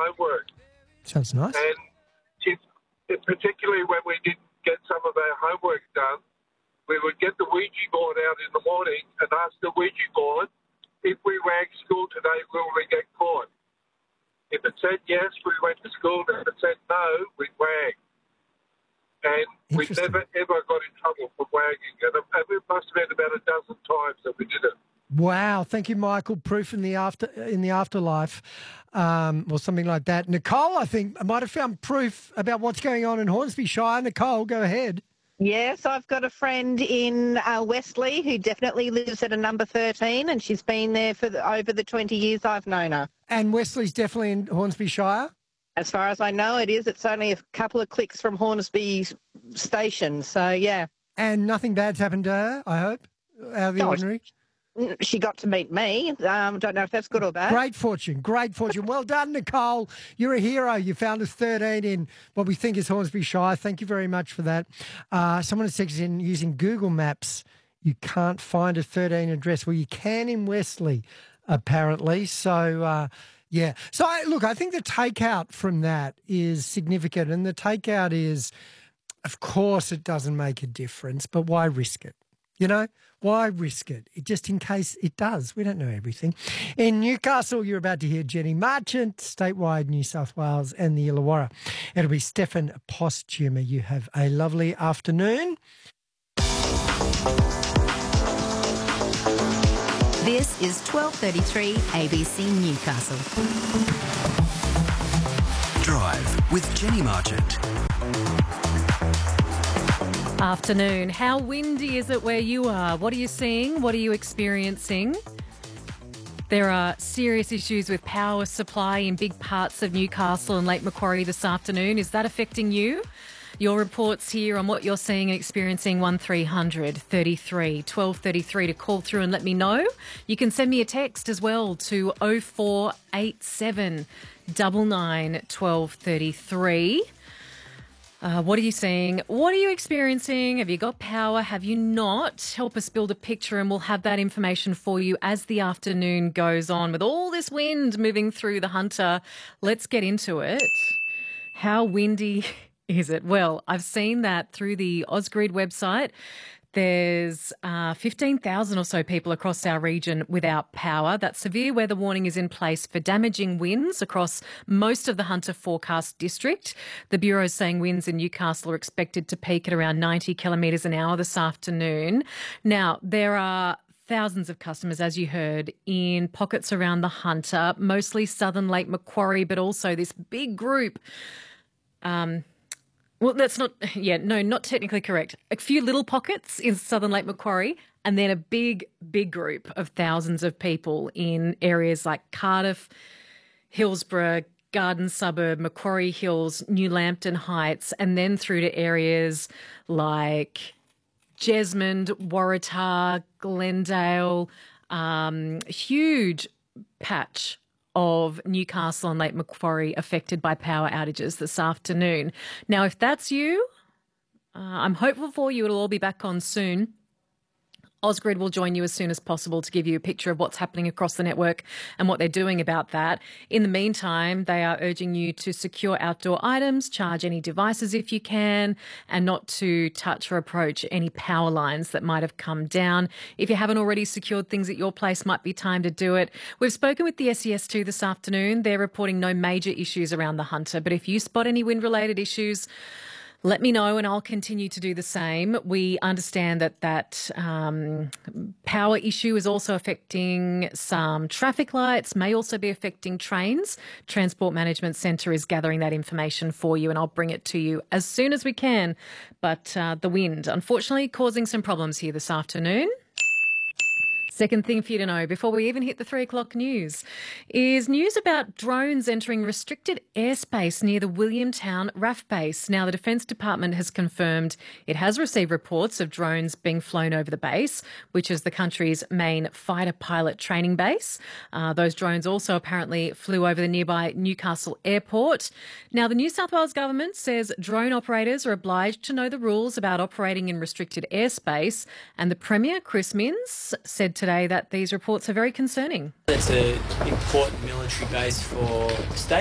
homework. Sounds nice. And particularly when we didn't get some of our homework done, we would get the Ouija board out in the morning and ask the Ouija board, if we rang school today, will we get caught? If it said yes, we went to school. If it said no, we rang. And we never, ever got in trouble for wagging. And it must have been about a dozen times that we did it. Wow. Thank you, Michael. Proof in the afterlife or something like that. Nicole, I think, might have found proof about what's going on in Hornsby Shire. Nicole, go ahead. Yes, I've got a friend in Wesley who definitely lives at a number 13, and she's been there for over the 20 years I've known her. And Wesley's definitely in Hornsby Shire? As far as I know, it is. It's only a couple of clicks from Hornsby station, so yeah. And nothing bad's happened to her, I hope, out of the ordinary? She got to meet me. Don't know if that's good or bad. Great fortune, great fortune. Well done, Nicole. You're a hero. You found a 13 in what we think is Hornsby Shire. Thank you very much for that. Someone has texted in using Google Maps. You can't find a 13 address. Well, you can in Wesley, apparently. So, yeah. So, look, I think the takeout from that is significant. And the takeout is, of course, it doesn't make a difference, but why risk it? You know, why risk it? Just in case it does. We don't know everything. In Newcastle, you're about to hear Jenny Marchant, statewide New South Wales and the Illawarra. It'll be Stefan Postuma. You have a lovely afternoon. This is 12:33 ABC Newcastle. Drive with Jenny Marchant. Afternoon. How windy is it where you are? What are you seeing? What are you experiencing? There are serious issues with power supply in big parts of Newcastle and Lake Macquarie this afternoon. Is that affecting you? Your reports here on what you're seeing and experiencing, 1300 33 1233 to call through and let me know. You can send me a text as well to 0487 99 1233. What are you seeing? What are you experiencing? Have you got power? Have you not? Help us build a picture and we'll have that information for you as the afternoon goes on. With all this wind moving through the Hunter, let's get into it. How windy is it? Well, I've seen that through the Ausgrid website. There's 15,000 or so people across our region without power. That severe weather warning is in place for damaging winds across most of the Hunter forecast district. The Bureau is saying winds in Newcastle are expected to peak at around 90 kilometres an hour this afternoon. Now, there are thousands of customers, as you heard, in pockets around the Hunter, mostly southern Lake Macquarie, but also this big group. Well, that's not technically correct. A few little pockets in southern Lake Macquarie and then a big group of thousands of people in areas like Cardiff, Hillsborough, Garden Suburb, Macquarie Hills, New Lambton Heights, and then through to areas like Jesmond, Waratah, Glendale, huge patch of Newcastle and Lake Macquarie affected by power outages this afternoon. Now, if that's you, I'm hopeful for you. It'll all be back on soon. Ausgrid will join you as soon as possible to give you a picture of what's happening across the network and what they're doing about that. In the meantime, they are urging you to secure outdoor items, charge any devices if you can, and not to touch or approach any power lines that might have come down. If you haven't already secured things at your place, might be time to do it. We've spoken with the SES2 this afternoon. They're reporting no major issues around the Hunter, but if you spot any wind-related issues, let me know and I'll continue to do the same. We understand that power issue is also affecting some traffic lights, may also be affecting trains. Transport Management Centre is gathering that information for you and I'll bring it to you as soon as we can. But the wind, unfortunately, causing some problems here this afternoon. Second thing for you to know before we even hit the 3 o'clock news is news about drones entering restricted airspace near the Williamtown RAF base. Now, the Defence Department has confirmed it has received reports of drones being flown over the base, which is the country's main fighter pilot training base. Those drones also apparently flew over the nearby Newcastle airport. Now, the New South Wales government says drone operators are obliged to know the rules about operating in restricted airspace, and the Premier, Chris Minns, said today that these reports are very concerning. It's an important military base for the state.